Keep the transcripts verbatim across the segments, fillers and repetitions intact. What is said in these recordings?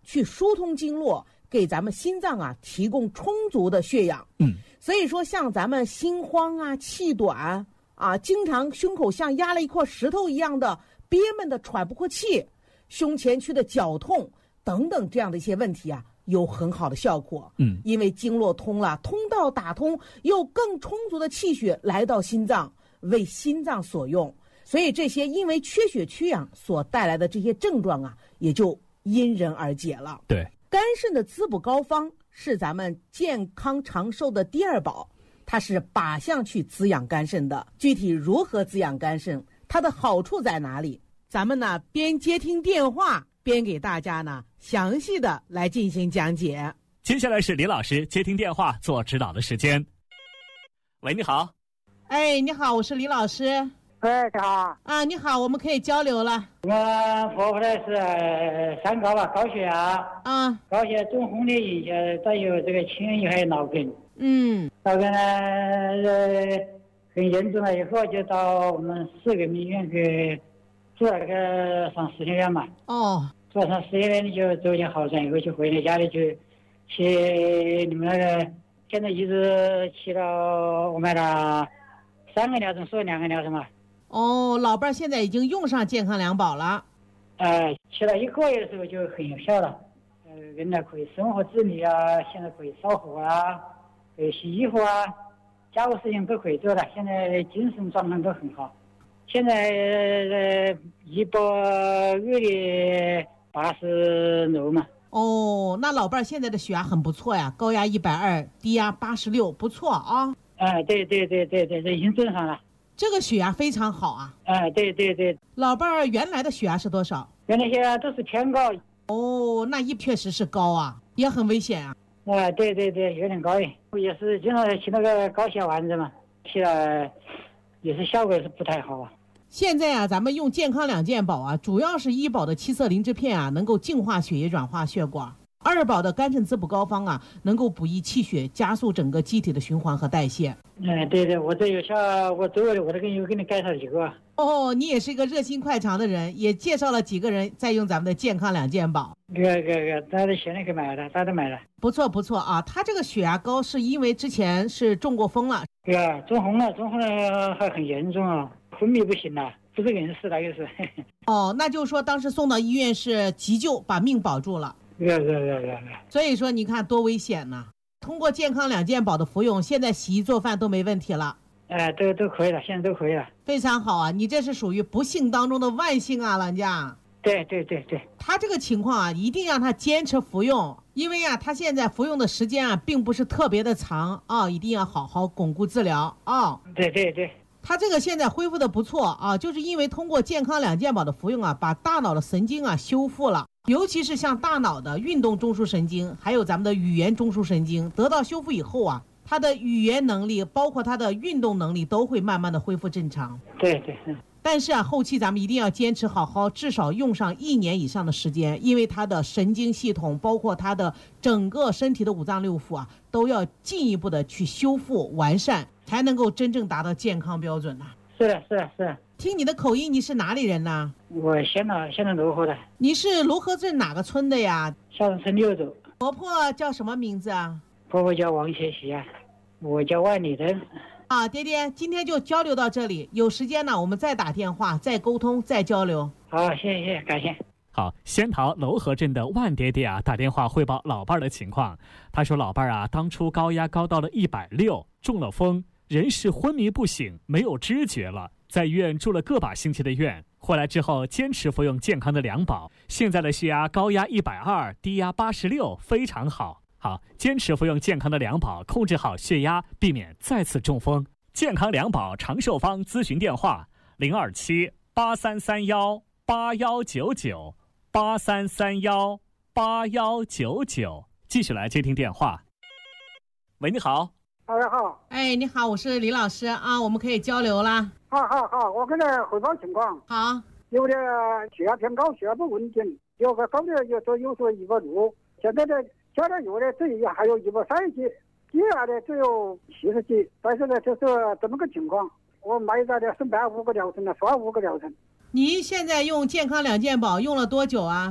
去疏通经络，给咱们心脏啊提供充足的血氧。 嗯， 所以说像咱们心慌啊、气短啊，经常胸口像压了一块石头一样的憋闷的喘不过气，胸前区的绞痛等等这样的一些问题啊，有很好的效果。 嗯， 因为经络通了，通道打通，又更充足的气血来到心脏，为心脏所用。所以这些因为缺血缺氧所带来的这些症状啊，也就因人而解了。 对， 肝肾的滋补膏方是咱们健康长寿的第二宝，它是靶向去滋养肝肾的。具体如何滋养肝肾，它的好处在哪里？咱们呢边接听电话边给大家呢详细的来进行讲解。 接下来是李老师接听电话做指导的时间。喂，你好。 哎，你好，我是李老师。 哎，你好啊，你好，我们可以交流了。 我婆婆呢是三高吧，高血压， 啊， 高血压中风的影响，再有这个轻易还有脑梗。 嗯， 脑梗呢，呃，很严重了以后就到我们市人民医院去做了个上十天院嘛。 哦， 做上十天院就逐渐好转以后，就回到家里去，去你们那个，现在一直去到我买了三个疗程，说两个疗程嘛。 哦，老伴儿现在已经用上健康两宝了。 呃，吃了一个月的时候就很有效了。呃，人呢可以生活自理啊，现在可以烧火啊，可以洗衣服啊，家务事情都可以做了。现在精神状态都很好。现在呃一百月里八十六嘛。 哦，那老伴儿现在的血压很不错呀，高压一百二，低压八十六，不错啊。 哎、呃，对对对对对，这已经正常了。 这个血压非常好啊！ 哎，对对对， 老伴儿原来的血压是多少？ 原来血压都是偏高。 哦，那一确实是高啊，也很危险啊。 啊、呃，对对对，有点高一，也是经常吃那个高血压丸子嘛，吃了也是效果是不太好啊。 现在啊，咱们用健康两件宝啊，主要是医保的七色灵芝片啊，能够净化血液、软化血管；二宝的肝肾滋补膏方啊，能够补益气血，加速整个机体的循环和代谢。 嗯，对对，我这有效，我周围的我都给你给你介绍几个。 哦，你也是一个热心快肠的人，也介绍了几个人在用咱们的健康两件宝。 个个个，大家现在给买了，大家都买了。 不错不错啊，他这个血压高是因为之前是中过风了。 对啊，中风了，中风了还很严重啊，昏迷不醒了，不是人事了又是。 哦，那就是说当时送到医院是急救，把命保住了。 个个个个。 所以说你看多危险呢。通过健康两件宝的服用，现在洗衣做饭都没问题了。 哎、呃，都都可以了，现在都可以了。 非常好啊，你这是属于不幸当中的万幸啊，老人家。 对对对对， 他这个情况啊，一定让他坚持服用，因为啊，他现在服用的时间啊，并不是特别的长啊，一定要好好巩固治疗啊。 对对对， 他这个现在恢复的不错啊，就是因为通过健康两件宝的服用啊，把大脑的神经啊修复了。尤其是像大脑的运动中枢神经，还有咱们的语言中枢神经得到修复以后啊，他的语言能力，包括他的运动能力都会慢慢的恢复正常。 对对，嗯。 但是啊，后期咱们一定要坚持好好，至少用上一年以上的时间，因为他的神经系统，包括他的整个身体的五脏六腑啊，都要进一步的去修复完善，才能够真正达到健康标准呐、啊。 是的，是的，是的。 听你的口音，你是哪里人呢？ 我现在现在罗河的。 你是罗河镇哪个村的呀？ 下镇村六组。 婆婆叫什么名字啊？ 婆婆叫王学习啊，我叫万里登。 啊，爹爹，今天就交流到这里，有时间呢，我们再打电话，再沟通，再交流。 好，谢谢，谢谢，感谢。 好，仙桃楼河镇的万爹爹啊，打电话汇报老伴儿的情况。他说，老伴儿啊，当初高压高到了一百六，中了风，人是昏迷不醒，没有知觉了。在医院住了个把星期的院，回来之后坚持服用健康的两宝，现在的血压高压一百二，低压八十六，非常好。好，坚持服用健康的两宝，控制好血压，避免再次中风。健康两宝长寿方咨询电话：零二七八三三幺八幺九九八三三幺八幺九九。继续来接听电话。喂，你好。 大家好。 哎，你好，我是李老师啊，我们可以交流啦。 好好好，我跟你汇报情况。 好， 有的血压偏高，血压不稳定，有个高的有时候有时候一百六，现在的加点油的这一还有一百三十几，低压的只有七十几，但是呢就是这么个情况。我买在的是办五个疗程了，刷五个疗程。 您现在用健康两健宝用了多久啊？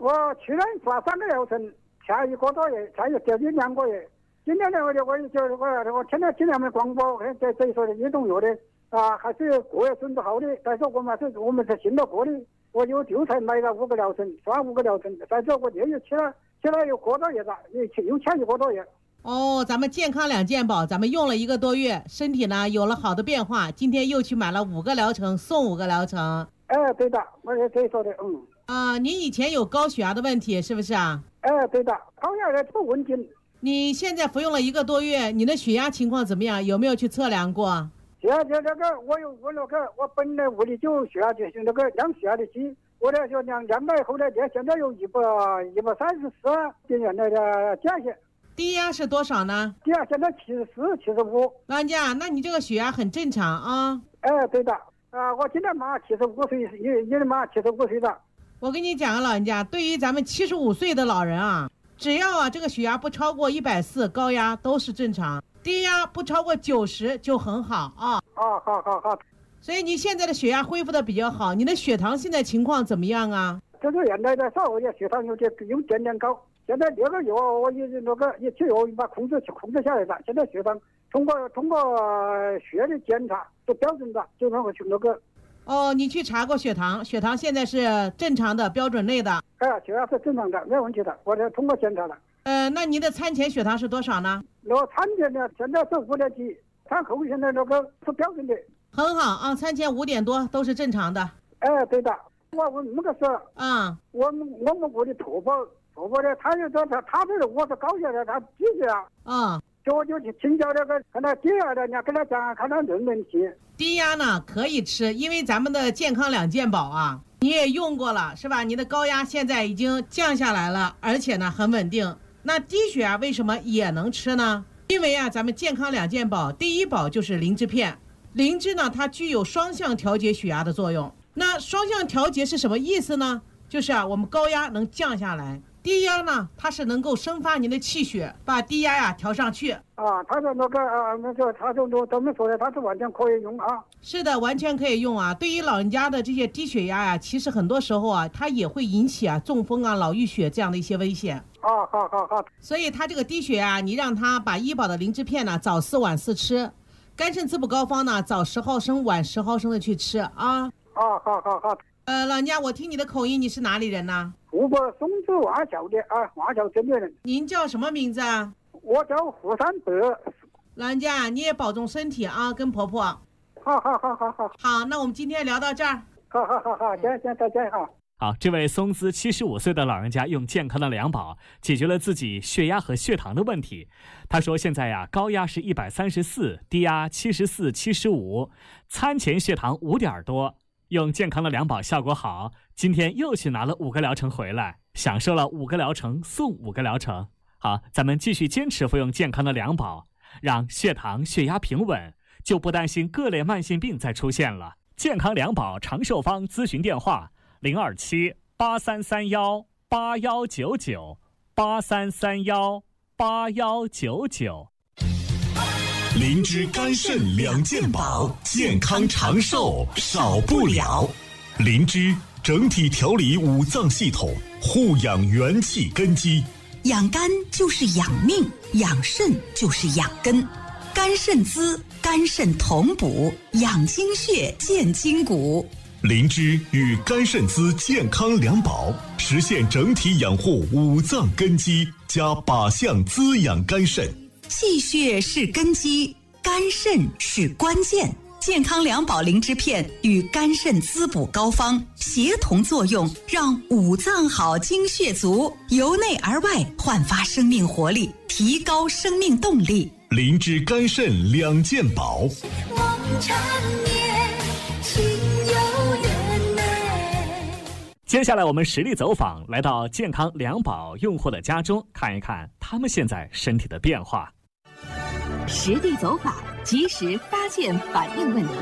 我去年发三个疗程，下一个多月，才有接近两个月。今年呢，我就我就我我天天听他们广播，这这一说的运动药的啊，还是个月准备好的。但是我们是我们是信得过的，我就就才买了五个疗程，刷五个疗程。但是我这又去了去了有个多月了，又去又欠一个多月。 哦，咱们健康两健保，咱们用了一个多月，身体呢有了好的变化，今天又去买了五个疗程，送五个疗程。 哎，对的，我是这说的，嗯。 啊、呃，您以前有高血压的问题是不是啊？ 哎，对的，高血压的不稳定。 你现在服用了一个多月，你的血压情况怎么样？有没有去测量过？ 血压就那个，我有我那个，我本来屋里就血压就是那个量血压的机，我呢就量量到后来，这现在有一百一百三十四，比原来的减些。 低压是多少呢？ 低压现在七十四、七十五。 老人家，那你这个血压很正常啊。 哎，对的，啊，我今年妈七十五岁，你你的妈七十五岁了。 我跟你讲啊，老人家，对于咱们七十五岁的老人啊，只要啊这个血压不超过一百四，高压都是正常，低压不超过九十就很好啊。 啊，好好好。 所以你现在的血压恢复的比较好，你的血糖现在情况怎么样啊？ 就是原来的稍微的血糖有点有点点高，现在六个月我一那个一吃药把控制控制下来了，现在血糖通过通过血的检查都标准的，就能够去那个。 哦，你去查过血糖，血糖现在是正常的标准内的。 哎，血压是正常的，没问题的，我这通过检查了。 呃，那您的餐前血糖是多少呢？ 那餐前呢，现在是五点几，餐后现在那个是标准的。 很好啊，餐前五点多都是正常的。 哎，对的，我我那个是啊， 我们我们屋里婆婆婆婆的，她就说她她这个我是高血压，她低血压。 啊。 就我就去请教那个看他低压的，人家跟他讲，看他能不能吃。 低压呢可以吃，因为咱们的健康两健保啊，你也用过了是吧？你的高压现在已经降下来了，而且呢很稳定。那低血压为什么也能吃呢？因为啊，咱们健康两健保第一保就是灵芝片，灵芝呢它具有双向调节血压的作用。那双向调节是什么意思呢？就是啊，我们高压能降下来。低压呢，它是能够生发您的气血，把低压呀调上去。 啊，他说那个啊，那个他说都这么说的，他是完全可以用啊。 是的，完全可以用啊。对于老人家的这些低血压呀，其实很多时候啊，它也会引起啊中风啊、脑溢血这样的一些危险。 啊，好好好。 所以他这个低血压，你让他把医保的灵芝片呢，早四晚四吃，肝肾滋补膏方呢，早十毫升晚十毫升的去吃啊。 啊，好好好。 呃，老人家，我听你的口音，你是哪里人呢？ 湖北松子华侨的啊，华侨镇的人。 您叫什么名字啊？ 我叫胡三德。 老人家，你也保重身体啊，跟婆婆。 好好好好好。 好，那我们今天聊到这儿。 好好好好，行行，再见哈。 好，这位松滋七十五岁的老人家用健康的两宝解决了自己血压和血糖的问题。他说现在呀，高压是一百三十四，低压七十四、七十五，餐前血糖五点多。用健康的两宝效果好，今天又去拿了五个疗程回来，享受了五个疗程送五个疗程。好，咱们继续坚持服用健康的两宝，让血糖、血压平稳，就不担心各类慢性病再出现了。健康两宝长寿方咨询电话：零二七八三三幺八幺九九八三三幺八幺九九。 灵芝肝肾两健保，健康长寿少不了。灵芝整体调理五脏系统，护养元气根基。 养肝就是养命，养肾就是养根。肝肾滋，肝肾同补，养精血，健筋骨。 灵芝与肝肾滋健康两宝，实现整体养护五脏根基，加靶向滋养肝肾。 气血是根基，肝肾是关键。健康两宝灵芝片与肝肾滋补膏方协同作用，让五脏好、精血足，由内而外焕发生命活力，提高生命动力。 灵芝肝肾两健宝。 望长夜，情有缘内。 接下来我们实地走访，来到健康两宝用户的家中，看一看他们现在身体的变化。 实地走访，及时发现反映问题。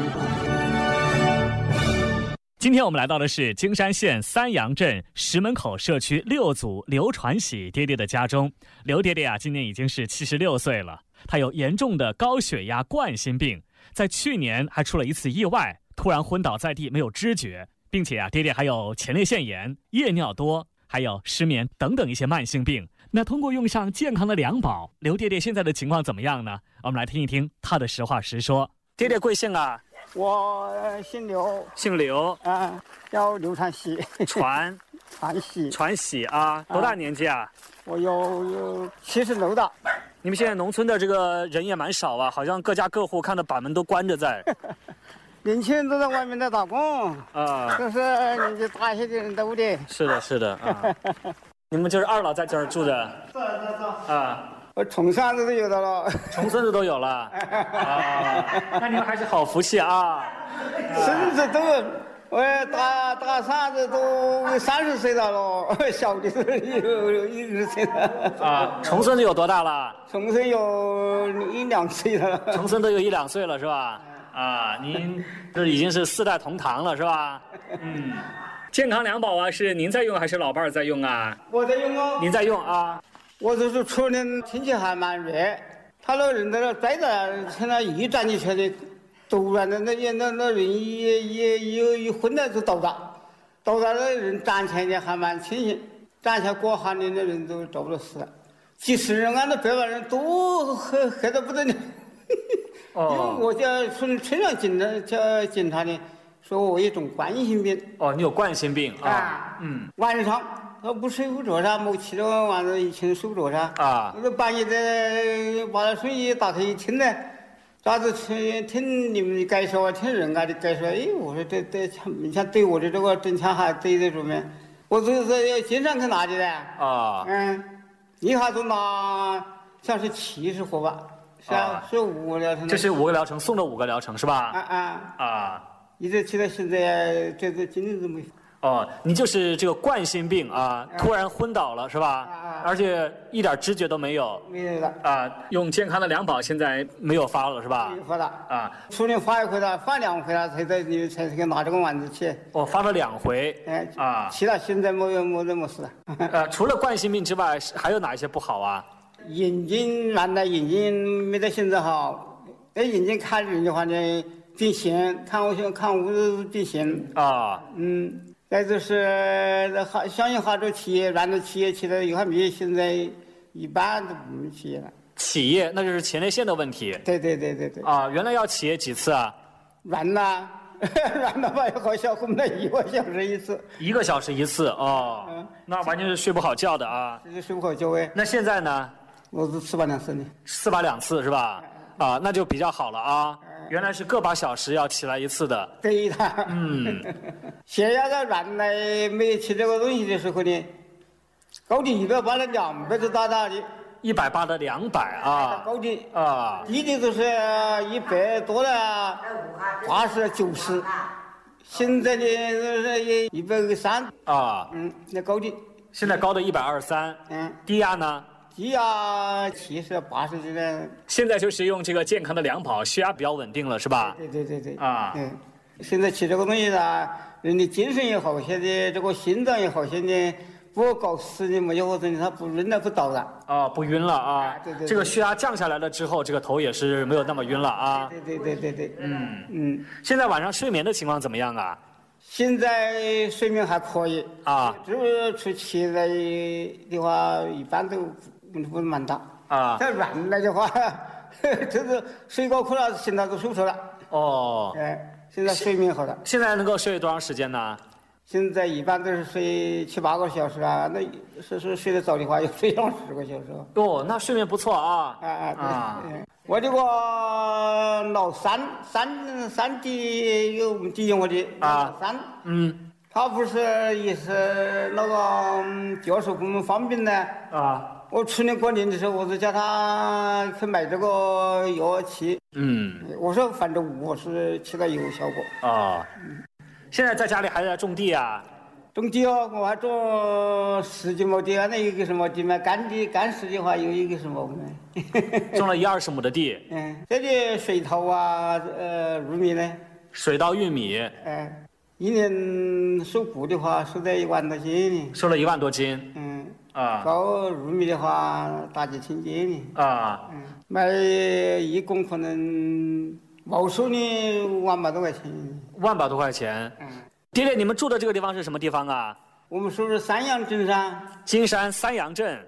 今天我们来到的是京山县三阳镇石门口社区六组刘传喜爹爹的家中。刘爹爹啊，今年已经是七十六岁了，他有严重的高血压冠心病，在去年还出了一次意外，突然昏倒在地，没有知觉，并且啊，爹爹还有前列腺炎、夜尿多， 还有失眠等等一些慢性病。那通过用上健康的两宝，刘爹爹现在的情况怎么样呢？我们来听一听他的实话实说。爹爹贵姓啊？ 我姓刘， 姓刘啊，叫刘传喜， 传传喜， 传喜啊，多大年纪啊？ 我有有七十六大。 你们现在农村的这个人也蛮少啊，好像各家各户看到把门都关着在。 年轻人都在外面在打工啊， 都是年纪大一些的人在屋里。 是的，是的啊。你们就是二老在这儿住的？ 是是是。 啊， 我重孙子都有的了， 重孙子都有了。啊，那你们还是好福气啊。 孙子都有。我大大孙子都三十岁了咯，小的都有一十岁了。 啊，重孙子有多大了？ 重孙有一两岁了。 重孙都有一两岁了是吧？啊，您这已经是四代同堂了是吧？嗯，健康两宝啊，是您在用还是老伴儿在用啊？ 我在用哦。 您在用啊？ 我就是初年天气还蛮热，他那人在那待着，现在一站起来的。突然的那那那人一一一一昏了就倒着，倒着那人站起来还蛮清醒，站起来过寒的那人都找不到死了，几十人啊，那百万人都黑黑得不得了。哦，因为我叫从村上警察叫警察的，说我有一种冠心病。 哦，你有冠心病啊？ 啊嗯， 晚上他不睡不着噻，没起了晚上以前睡不着噻。 啊， 那半夜的把那声音打开一听呢。咋子听听你们的介绍啊，听人家的介绍，哎，我说这这像像对我的这个正常还对得住没？我就是要经常去拿的嘞。啊。嗯，一下子拿像是七十盒吧，是啊，是五个疗程。 这是五个疗程，送了五个疗程是吧？ 啊啊啊！ 一直起到现在，这这今年都没。 哦，你就是这个冠心病啊，突然昏倒了是吧？啊，而且一点知觉都没有。 没有了。啊， 用健康的两宝现在没有发了是吧？ 没有发了。 啊， 初年发一回了，发两回了，才在你才给拿这个丸子去。 哦，发了两回。 哎。 啊。 其他现在没有没得没事了。 呃，除了冠心病之外，还有哪一些不好啊？ 眼睛原来眼睛没得现在好，那眼睛看人的话呢，变形，看我想看我都变形。啊。嗯。再就是好，相信好多企业，软的企业起来以后比现在一般都不用企业了。 企业那就是前列腺的问题。 对对对对对。 啊，原来要企业几次啊？ 软呐，软的吧，好像我们那一个小时一次。 一个小时一次哦。嗯。那完全是睡不好觉的啊。 这睡不好觉哎。 那现在呢？ 我是四把两次的。 四把两次是吧？啊，那就比较好了啊。原来是个把小时要起来一次的。 对的。 嗯。 血压在原来没吃这个东西的时候呢，高的一百八的两百多大大的。 一百八的两百啊。 高的啊。 低的都是一百多的，八十九十。现在的都是一百个三。啊。嗯，那高的。 现在高的一百二十三。嗯。低压呢？ 低压七十八十之类。 现在就是用这个健康的两宝，血压比较稳定了，是吧？ 对对对对。 啊。 嗯。现在吃这个东西呢，人的精神也好些的，这个心脏也好些的，不搞死的没有或者他不晕了不倒了。 啊，不晕了啊。 对对。 这个血压降下来了之后，这个头也是没有那么晕了啊。 对对对对对。嗯嗯。 现在晚上睡眠的情况怎么样啊？ 现在睡眠还可以啊，就是出去来的话，一般都问题不是蛮大啊。在原来的话，就是睡高困了，现在都睡不着了。哦。哎，现在睡眠好了。 现在能够睡多长时间呢？ 现在一般都是睡七八个小时啊，那是是睡得早的话，有睡上十个小时。 哦，那睡眠不错啊。 啊啊对。啊我这个老三三三弟有弟兄我的啊三嗯，他不是也是那个教授给我们方便呢啊。我去年过年的时候，我就叫他去买这个药吃。嗯，我说反正我是吃了有效果啊。 嗯，现在在家里还在种地啊？ 种地哦，我还种十几亩地啊，那有个什么地嘛？干地干湿的话有一个什么？ 种了一二十亩的地。 嗯，这里水稻啊，呃，玉米呢？ 水稻、玉米。 哎，一年收谷的话，收在一万多斤呢。 收了一万多斤。 嗯。啊。搞玉米的话，大几千斤呢。啊。嗯，卖一公可能毛收呢万把多块钱。 万把多块钱。嗯。爹爹，你们住的这个地方是什么地方啊？ 我们说是三阳镇噻。 金山三阳镇